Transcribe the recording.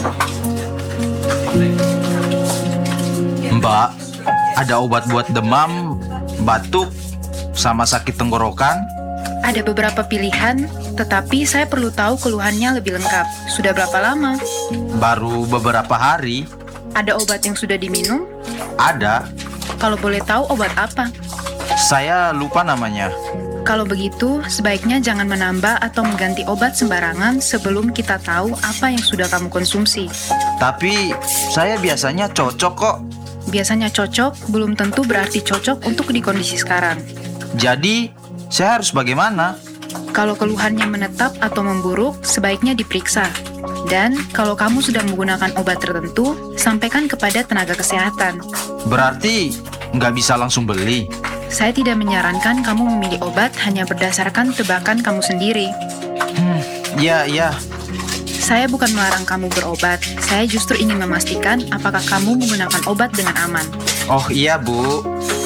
Mbak, ada obat buat demam, batuk, sama sakit tenggorokan? Ada beberapa pilihan, tetapi saya perlu tahu keluhannya lebih lengkap. Sudah berapa lama? Baru beberapa hari. Ada obat yang sudah diminum? Ada. Kalau boleh tahu obat apa? Saya lupa namanya. Kalau begitu, sebaiknya jangan menambah atau mengganti obat sembarangan sebelum kita tahu apa yang sudah kamu konsumsi. Tapi saya biasanya cocok kok. Biasanya cocok, belum tentu berarti cocok untuk di kondisi sekarang. Jadi, saya harus bagaimana? Kalau keluhannya menetap atau memburuk, sebaiknya diperiksa. Dan kalau kamu sudah menggunakan obat tertentu, sampaikan kepada tenaga kesehatan. Berarti nggak bisa langsung beli. Saya tidak menyarankan kamu memilih obat hanya berdasarkan tebakan kamu sendiri. Iya. Saya bukan melarang kamu berobat, saya justru ingin memastikan apakah kamu menggunakan obat dengan aman. Oh iya, Bu.